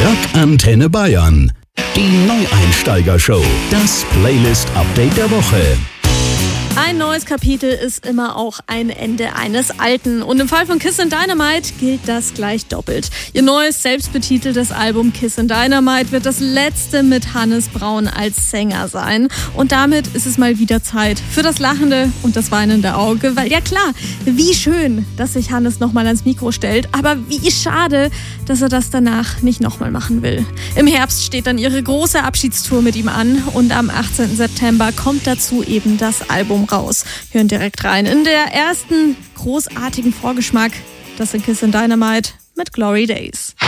Rock Antenne Bayern. Die Neueinsteiger-Show. Das Playlist-Update der Woche. Ein neues Kapitel ist immer auch ein Ende eines alten. Und im Fall von Kiss and Dynamite gilt das gleich doppelt. Ihr neues, selbstbetiteltes Album Kiss and Dynamite wird das letzte mit Hannes Braun als Sänger sein. Und damit ist es mal wieder Zeit für das lachende und das weinende Auge. Weil ja klar, wie schön, dass sich Hannes nochmal ans Mikro stellt. Aber wie schade, dass er das danach nicht nochmal machen will. Im Herbst steht dann ihre große Abschiedstour mit ihm an. Und am 18. September kommt dazu eben das Album raus. Hören direkt rein in der ersten großartigen Vorgeschmack. Das sind Kiss and Dynamite mit Glory Days.